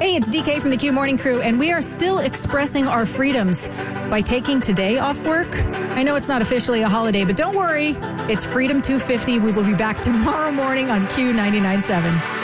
Hey, it's DK from the Q Morning Crew, and we are still expressing our freedoms by taking today off work. I know it's not officially a holiday, but don't worry. It's Freedom 250. We will be back tomorrow morning on Q 99.7.